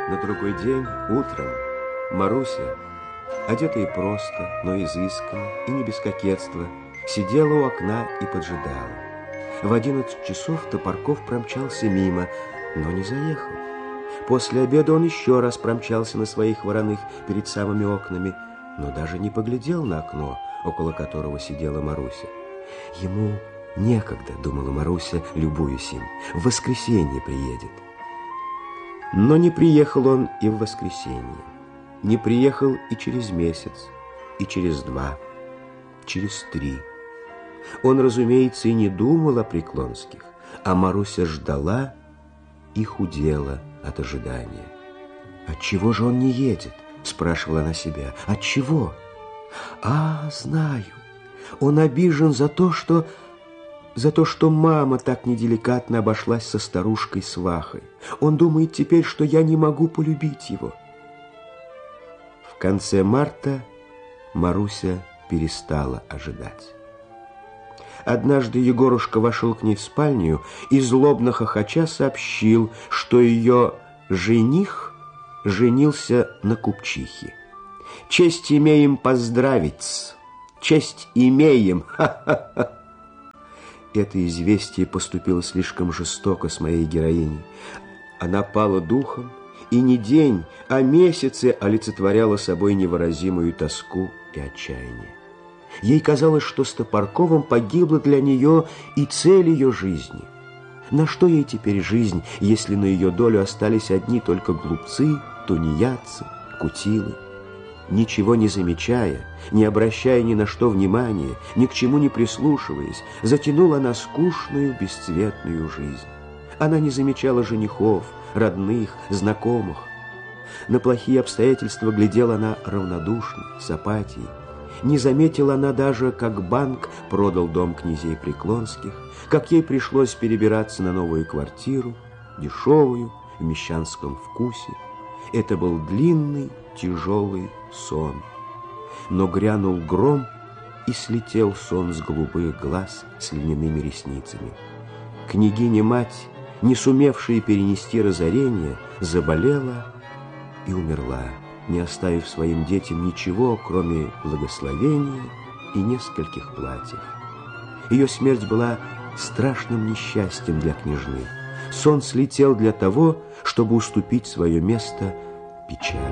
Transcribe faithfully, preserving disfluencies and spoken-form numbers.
На другой день, утром, Маруся, одетая просто, но изысканно и не без кокетства, сидела у окна и поджидала. В одиннадцать часов Топорков промчался мимо, но не заехал. После обеда он еще раз промчался на своих вороных перед самыми окнами, но даже не поглядел на окно, около которого сидела Маруся. Ему некогда, думала Маруся, любуясь им, в воскресенье приедет. Но не приехал он и в воскресенье. Не приехал и через месяц, и через два, через три. Он, разумеется, и не думал о Преклонских, а Маруся ждала и худела от ожидания. «Отчего же он не едет?» — спрашивала она себя. «Отчего?» «А, знаю, он обижен за то, что... за то, что мама так неделикатно обошлась со старушкой-свахой. Он думает теперь, что я не могу полюбить его». В конце марта Маруся перестала ожидать. Однажды Егорушка вошел к ней в спальню и, злобно хохоча, сообщил, что ее жених женился на купчихе. «Честь имеем поздравить! Честь имеем! Ха-ха-ха!» Это известие поступило слишком жестоко с моей героиней. Она пала духом, и не день, а месяцы олицетворяла собой невыразимую тоску и отчаяние. Ей казалось, что с Топорковым погибла для нее и цель ее жизни. На что ей теперь жизнь, если на ее долю остались одни только глупцы, тунеядцы, кутилы? Ничего не замечая, не обращая ни на что внимания, ни к чему не прислушиваясь, затянула она скучную, бесцветную жизнь. Она не замечала женихов, родных, знакомых. На плохие обстоятельства глядела она равнодушно, с апатией. Не заметила она даже, как банк продал дом князей Преклонских, как ей пришлось перебираться на новую квартиру, дешевую, в мещанском вкусе. Это был длинный, тяжелый сон. Но грянул гром, и слетел сон с голубых глаз с льняными ресницами. Княгиня-мать, не сумевшая перенести разорение, заболела и умерла, не оставив своим детям ничего, кроме благословения и нескольких платьев. Ее смерть была страшным несчастьем для княжны. Сон слетел для того, чтобы уступить свое место печали.